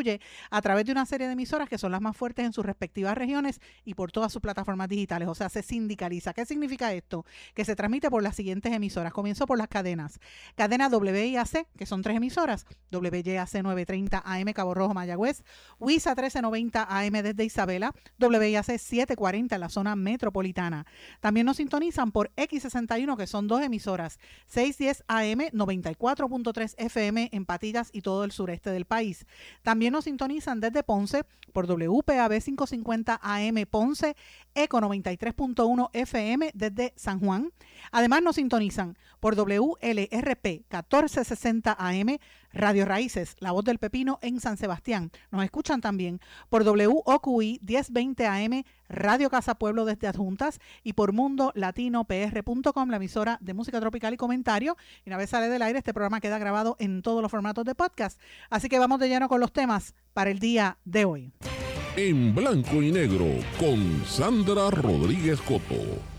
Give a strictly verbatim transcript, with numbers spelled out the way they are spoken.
distribuye a través de una serie de emisoras que son las más fuertes en sus respectivas regiones y por todas sus plataformas digitales, o sea, se sindicaliza. ¿Qué significa esto? Que se transmite por las siguientes emisoras. Comienzo por las cadenas. Cadena W I A C, que son tres emisoras, W Y A C novecientos treinta A M Cabo Rojo, Mayagüez, WISA trece noventa A M desde Isabela, W I A C setecientos cuarenta en la zona metropolitana. También nos sintonizan por X sesenta y uno, que son dos emisoras, seiscientos diez A M, noventa y cuatro punto tres F M en Patillas y todo el sureste del país. También nos sintonizan desde Ponce por W P A B quinientos cincuenta A M Ponce, Eco noventa y tres punto uno F M desde San Juan. Además nos sintonizan por W L R P catorce sesenta A M, Radio Raíces, La Voz del Pepino en San Sebastián. Nos escuchan también por W O Q I diez veinte A M, Radio Casa Pueblo desde Adjuntas, y por mundo latino p r punto com, la emisora de música tropical y comentario. Y una vez sale del aire, este programa queda grabado en todos los formatos de podcast. Así que vamos de lleno con los temas para el día de hoy. En blanco y negro con Sandra Rodríguez Coto.